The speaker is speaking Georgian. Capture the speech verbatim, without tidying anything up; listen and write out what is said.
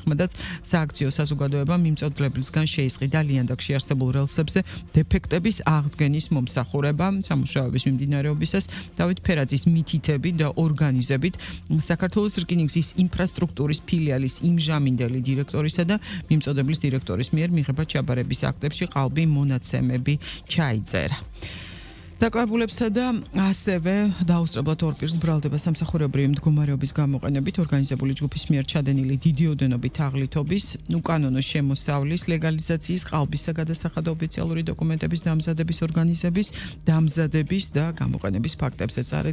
ახმედაც სააქციო საზოგადოებამ მიმწოდებლისგან შეისყიდა ლიანდაგში არსებულ რელსებზე დეფექტების აღდგენის მომსახურება. სამუშაოების მიმდინარეობისას დავით ფერაძის მითითებით და ორგანიზებით საქართველოს რკინიგზის ინფრასტრუქტურის ფილიალის იმჟამინდელი დირექტორისა და მიმწოდებლის დირექტორის მიერ მიღება ჩაბარების აქტებში ყალბი მონაცემები ჩაიწერა. Დაკვებულებსა და ასევე დაუსწრებლად ორ პირს ბრალდება სამსახურებრივი მდგომარეობის გამოყენებით ორგანიზებული ჯგუფის მიერ ჩადენილი დიდი ოდენობით თაღლითობის, უკანონო შემოსავლის ლეგალიზაციის, ყალბისა გადასახადა ოფიციალური დოკუმენტების დამზადების ორგანიზების, დამზადების და გამოყენების ფაქტებზე წარეთ